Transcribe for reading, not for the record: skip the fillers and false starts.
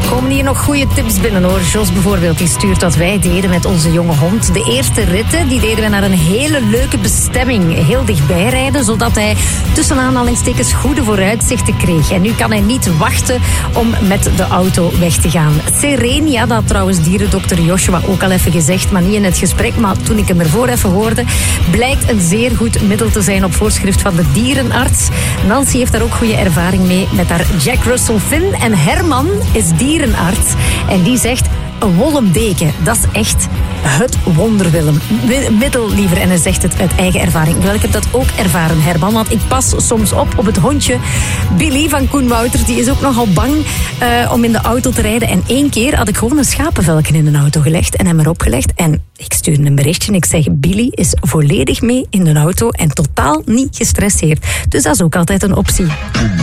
Komen hier nog goede tips binnen hoor. Jos bijvoorbeeld, die stuurt wat wij deden met onze jonge hond. De eerste ritten, die deden we naar een hele leuke bestemming. Heel dichtbij rijden, zodat hij tussen aanhalingstekens goede vooruitzichten kreeg. En nu kan hij niet wachten om met de auto weg te gaan. Sereen, ja, dat had trouwens dierendokter Joshua ook al even gezegd, maar niet in het gesprek, maar toen ik hem ervoor even hoorde, blijkt een zeer goed middel te zijn op voorschrift van de dierenarts. Nancy heeft daar ook goede ervaring mee met haar Jack Russell Finn. En Herman is dierenarts en die zegt, een wollen deken, dat is echt het wondermiddel liever. En hij zegt het uit eigen ervaring. Wel, ik heb dat ook ervaren, Herman, want ik pas soms op het hondje Billy van Koen Wouters. Die is ook nogal bang om in de auto te rijden. En 1 keer had ik gewoon een schapenvelken in de auto gelegd en hem erop gelegd. En ik stuurde een berichtje en ik zeg, Billy is volledig mee in de auto en totaal niet gestresseerd. Dus dat is ook altijd een optie.